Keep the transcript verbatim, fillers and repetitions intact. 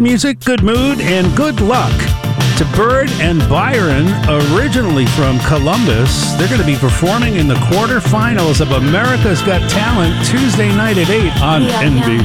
Music, good mood, and good luck to Bird and Byron, originally from Columbus. They're going to be performing in the quarterfinals of America's Got Talent Tuesday night at eight on N B C.